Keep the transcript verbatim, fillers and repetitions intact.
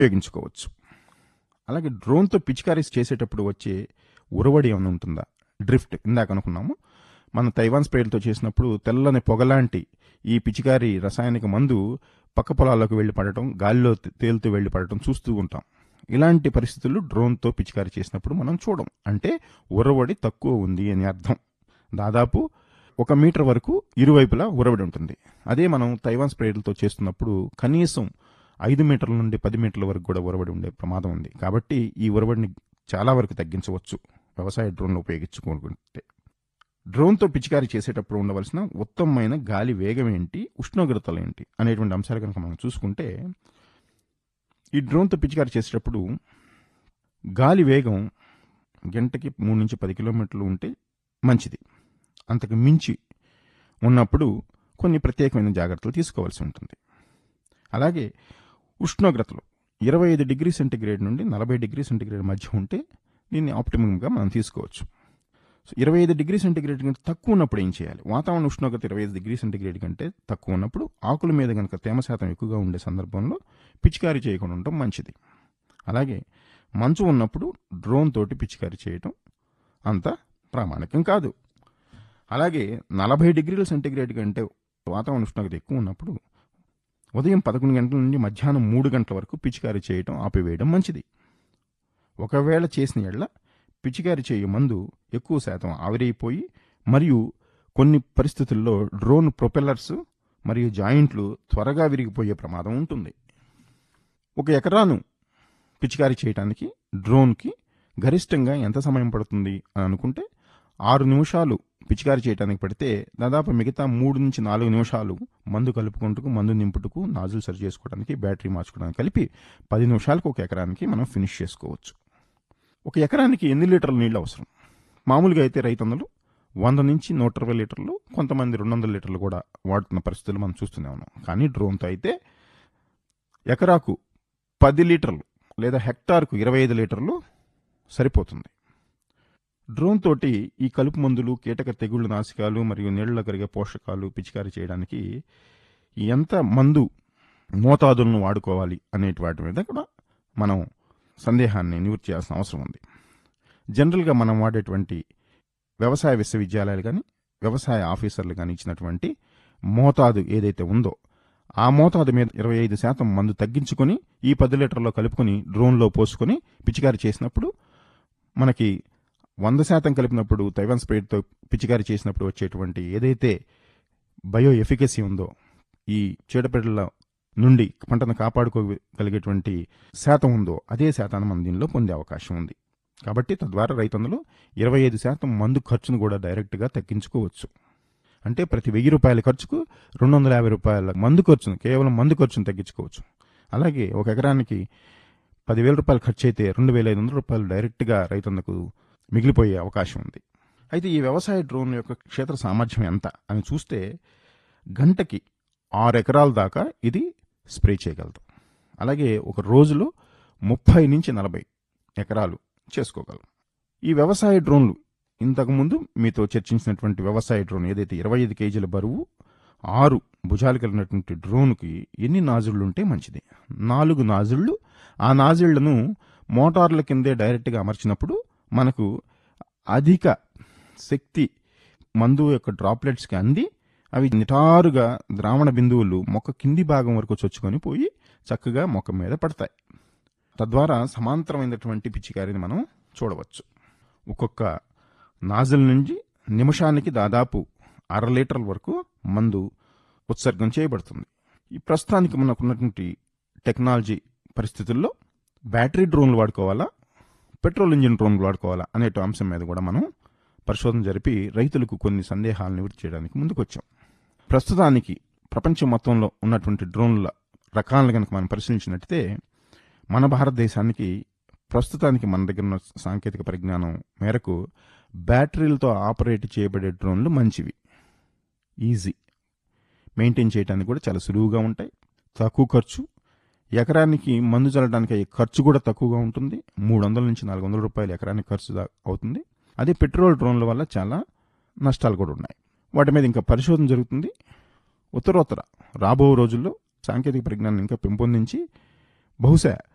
ఉపయోగించుకోవచ్చు. అలాగే డ్రోన్తో పిచికారీ చేసేటప్పుడు వచ్చే ఉరవడి ఏమైనా ఉంటుందా? డ్రిఫ్ట్ ఇందాక అనుకున్నాము. మనం తైవాన్ స్ప్రేలతో చేసినప్పుడు తెల్లని పొగలాంటి ఈ పిచికారీ రసాయనిక మందు పక్క పొలాల్లోకి వెళ్ళి పడటం, గాలిలో తేలుతూ వెళ్ళి పడటం చూస్తూ ఉంటాం. ఇలాంటి పరిస్థితులు డ్రోన్తో పిచికారీ చేసినప్పుడు మనం చూడం. అంటే ఉరవడి తక్కువ ఉంది అని అర్థం. దాదాపు ఒక మీటర్ వరకు ఇరువైపులా ఉరవడి ఉంటుంది. అదే మనం తైవాన్ స్ప్రేలతో చేస్తున్నప్పుడు కనీసం ఐదు మీటర్ల నుండి పది మీటర్ల వరకు కూడా ఉరవడి ఉండే ప్రమాదం ఉంది. కాబట్టి ఈ ఉరవడిని చాలా వరకు తగ్గించవచ్చు వ్యవసాయ డ్రోన్లు ఉపయోగించుకుంటే. డ్రోన్తో పిచికారీ చేసేటప్పుడు ఉండవలసిన ఉత్తమమైన గాలి వేగం ఏంటి, ఉష్ణోగ్రతలు ఏంటి అనేటువంటి అంశాలు కనుక మనం చూసుకుంటే, ఈ డ్రోన్తో పిచికారీ చేసేటప్పుడు గాలి వేగం గంటకి మూడు నుంచి పది కిలోమీటర్లు ఉంటే మంచిది. అంతకు మించి ఉన్నప్పుడు కొన్ని ప్రత్యేకమైన జాగ్రత్తలు తీసుకోవాల్సి ఉంటుంది. అలాగే ఉష్ణోగ్రతలు ఇరవై ఐదు డిగ్రీ సెంటిగ్రేడ్ నుండి నలభై డిగ్రీ సెంటిగ్రేడ్ మధ్య ఉంటే దీన్ని ఆప్టిమంగా మనం తీసుకోవచ్చు. సో ఇరవై ఐదు డిగ్రీ సెంటిగ్రేడ్ కంటే తక్కువ ఉన్నప్పుడు ఏం చేయాలి? వాతావరణ ఉష్ణోగ్రత ఇరవై ఐదు డిగ్రీ సెంటిగ్రేడ్ కంటే తక్కువ ఉన్నప్పుడు ఆకుల మీద కనుక తేమ శాతం ఎక్కువగా ఉండే సందర్భంలో పిచికారీ చేయకుండా ఉండటం మంచిది. అలాగే మంచు ఉన్నప్పుడు డ్రోన్ తోటి పిచికారీ చేయటం అంత ప్రామాణికం కాదు. అలాగే నలభై డిగ్రీల సెంటిగ్రేడ్ కంటే వాతావరణ ఉష్ణోగ్రత ఎక్కువ ఉన్నప్పుడు ఉదయం పదకొండు గంటల నుండి మధ్యాహ్నం మూడు గంటల వరకు పిచికారీ చేయటం ఆపివేయడం మంచిది. ఒకవేళ చేసిన ఎడల పిచికారీ చేయు మందు ఎక్కువ శాతం ఆవిరైపోయి మరియు కొన్ని పరిస్థితుల్లో డ్రోన్ ప్రొపెల్లర్స్ మరియు జాయింట్లు త్వరగా విరిగిపోయే ప్రమాదం ఉంటుంది. ఒక ఎకరాను పిచికారీ చేయడానికి డ్రోన్కి గరిష్టంగా ఎంత సమయం పడుతుంది అని అనుకుంటే, ఆరు నిమిషాలు పిచికారీ చేయడానికి పడితే దాదాపు మిగతా మూడు నుంచి నాలుగు నిమిషాలు మందు కలుపుకుంటూ, మందు నింపుటకు, నాజులు సరి చేసుకోవడానికి, బ్యాటరీ మార్చుకోవడానికి కలిపి పది నిమిషాలకు ఒక ఎకరానికి మనం ఫినిష్ చేసుకోవచ్చు. ఒక ఎకరానికి ఎన్ని లీటర్ల నీళ్ళు అవసరం? మామూలుగా అయితే రైతన్నలు వంద నుంచి నూట ఇరవై లీటర్లు, కొంతమంది రెండు వందల లీటర్లు కూడా వాడుతున్న పరిస్థితులు మనం చూస్తూనే ఉన్నాం. కానీ డ్రోన్తో అయితే ఎకరాకు పది లీటర్లు లేదా హెక్టార్కు ఇరవై ఐదు లీటర్లు సరిపోతుంది. డ్రోన్ తోటి ఈ కలుపు మందులు, కీటక తెగుళ్ల నాశకాలు మరియు నీళ్లలో కరిగే పోషకాలు పిచికారీ చేయడానికి ఎంత మందు మోతాదులను వాడుకోవాలి అనేటి వాటి మీద కూడా మనం సందేహాన్ని నివృత్తి చేయాల్సిన అవసరం ఉంది. జనరల్గా మనం వాడేటువంటి వ్యవసాయ విశ్వవిద్యాలయాలు కానీ వ్యవసాయ ఆఫీసర్లు కానీ ఇచ్చినటువంటి మోతాదు ఏదైతే ఉందో ఆ మోతాదు మీద ఇరవై ఐదు శాతం మందు తగ్గించుకొని ఈ పది లీటర్లో కలుపుకొని డ్రోన్లో పోసుకొని పిచికారీ చేసినప్పుడు మనకి వంద శాతం కలిపినప్పుడు తైవాన్ స్ప్రేతో పిచికారీ చేసినప్పుడు వచ్చేటువంటి ఏదైతే బయో ఎఫికసీ ఉందో, ఈ చీడపీడల నుండి పంటను కాపాడుకోగలిగేటువంటి శాతం ఉందో అదే శాతాన్ని మనం దీనిలో పొందే అవకాశం ఉంది. కాబట్టి తద్వారా రైతన్నలు ఇరవై ఐదు శాతం మందు ఖర్చును కూడా డైరెక్ట్గా తగ్గించుకోవచ్చు. అంటే ప్రతి వెయ్యి రూపాయల ఖర్చుకు రెండు వందల యాభై రూపాయల మందు ఖర్చును, కేవలం మందు ఖర్చును తగ్గించుకోవచ్చు. అలాగే ఒక ఎకరానికి పదివేల రూపాయలు ఖర్చు అయితే రెండు వేల ఐదు వందల రూపాయలు డైరెక్ట్గా రైతన్నకు మిగిలిపోయే అవకాశం ఉంది. అయితే ఈ వ్యవసాయ డ్రోన్ యొక్క క్షేత్ర సామర్థ్యం ఎంత అని చూస్తే గంటకి ఆరు ఎకరాల దాకా ఇది స్ప్రే చేయగలదు. అలాగే ఒక రోజులో ముప్పై నుంచి నలభై ఎకరాలు చేసుకోగలం. ఈ వ్యవసాయ డ్రోన్లు ఇంతకుముందు మీతో చర్చించినటువంటి వ్యవసాయ డ్రోన్ ఏదైతే ఇరవై ఐదు కేజీల బరువు, ఆరు భుజాలు కలిగినటువంటి డ్రోన్కి ఎన్ని నాజిళ్లు ఉంటే మంచిది? నాలుగు నాజిళ్లు. ఆ నాజిళ్లను మోటార్ల కిందే డైరెక్ట్గా అమర్చినప్పుడు మనకు అధిక శక్తి మందు యొక్క డ్రాప్లెట్స్కి అంది అవి నిటారుగా ద్రావణ బిందువులు మొక్క కింది భాగం వరకు చొచ్చుకొని పోయి చక్కగా మొక్క మీద పడతాయి. తద్వారా సమాంతరమైనటువంటి పిచికారిని మనం చూడవచ్చు. ఒక్కొక్క నాజిల్ నుంచి నిమిషానికి దాదాపు అర లీటర్ల వరకు మందు ఉత్సర్గం చేయబడుతుంది. ఈ ప్రస్తుతానికి మనకున్నటువంటి టెక్నాలజీ పరిస్థితుల్లో బ్యాటరీ డ్రోన్లు వాడుకోవాలా, పెట్రోల్ ఇంజిన్ డ్రోన్లు వాడుకోవాలా అనే అంశం మీద కూడా మనం పరిశోధన జరిపి రైతులకు కొన్ని సందేహాలను నివృత్తి చేయడానికి ముందుకొచ్చాం. ప్రస్తుతానికి ప్రపంచం మొత్తంలో ఉన్నటువంటి డ్రోన్ల రకాలను కనుక మనం పరిశీలించినట్టయితే మన భారతదేశానికి ప్రస్తుతానికి మన దగ్గర ఉన్న సాంకేతిక పరిజ్ఞానం మేరకు బ్యాటరీలతో ఆపరేట్ చేయబడే డ్రోన్లు మంచివి, ఈజీ, మెయింటైన్ చేయడానికి కూడా చాలా సులువుగా ఉంటాయి, తక్కువ ఖర్చు, ఎకరానికి మందు చల్లడానికి అయ్యే ఖర్చు కూడా తక్కువగా ఉంటుంది. మూడు వందల నుంచి నాలుగు వందల రూపాయలు ఎకరానికి ఖర్చు అవుతుంది. అదే పెట్రోల్ డ్రోన్ల వల్ల చాలా నష్టాలు కూడా ఉన్నాయి. వాటి మీద ఇంకా పరిశోధన జరుగుతుంది. ఉత్తరోత్తర రాబో రోజుల్లో సాంకేతిక పరిజ్ఞానం ఇంకా పెంపొందించి బహుశా